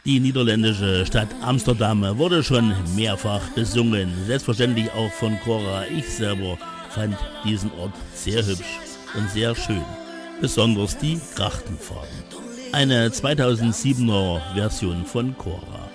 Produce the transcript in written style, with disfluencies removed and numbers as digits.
Die niederländische Stadt Amsterdam wurde schon mehrfach besungen, selbstverständlich auch von Cora. Ich selber fand diesen Ort sehr hübsch und sehr schön, besonders die Grachtenfarben. Eine 2007er Version von Cora.